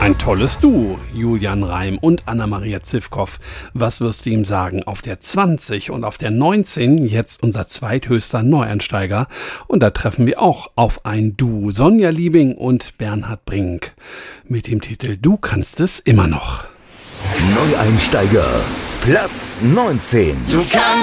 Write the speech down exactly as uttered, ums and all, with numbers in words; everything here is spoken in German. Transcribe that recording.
Ein tolles Duo, Julian Reim und Anna-Maria Zivkow. Was wirst du ihm sagen? Auf der zwanzig und auf der neunzehn jetzt unser zweithöchster Neueinsteiger. Und da treffen wir auch auf ein Duo, Sonja Liebing und Bernhard Brink. Mit dem Titel Du kannst es immer noch. Neueinsteiger, Platz neunzehn. Du kannst